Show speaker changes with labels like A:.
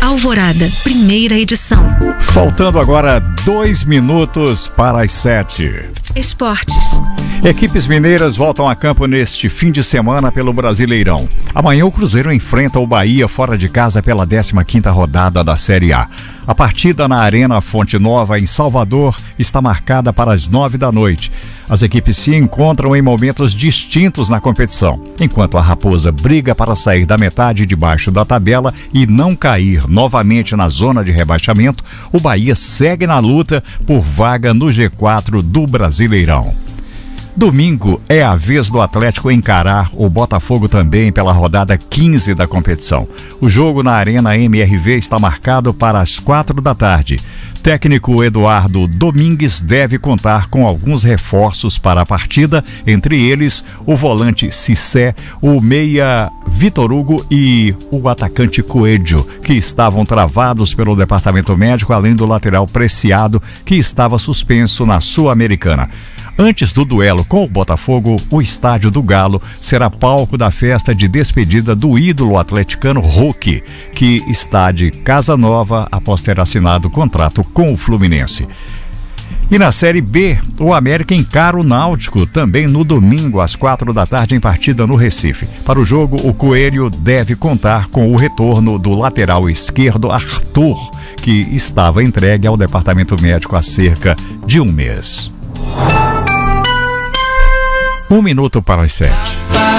A: Alvorada, primeira edição.
B: Faltando agora 2 minutos para as 7.
A: Esportes.
B: Equipes mineiras voltam a campo neste fim de semana pelo Brasileirão. Amanhã o Cruzeiro enfrenta o Bahia fora de casa pela 15ª rodada da Série A. A partida na Arena Fonte Nova, em Salvador, está marcada para as 9 da noite. As equipes se encontram em momentos distintos na competição. Enquanto a Raposa briga para sair da metade de baixo da tabela e não cair novamente na zona de rebaixamento, o Bahia segue na luta por vaga no G4 do Brasileirão. Domingo é a vez do Atlético encarar o Botafogo também pela rodada 15 da competição. O jogo na Arena MRV está marcado para as 4 da tarde. Técnico Eduardo Domingues deve contar com alguns reforços para a partida, entre eles o volante Cissé, o meia Vitor Hugo e o atacante Coelho, que estavam travados pelo departamento médico, além do lateral Preciado, que estava suspenso na Sul-Americana. Antes do duelo com o Botafogo, o Estádio do Galo será palco da festa de despedida do ídolo atleticano Hulk, que está de casa nova após ter assinado contrato com o Fluminense. E na Série B, o América encara o Náutico também no domingo às 4 da tarde em partida no Recife. Para o jogo, o Coelho deve contar com o retorno do lateral esquerdo Arthur, que estava entregue ao departamento médico há cerca de um mês. 1 minuto para as 7.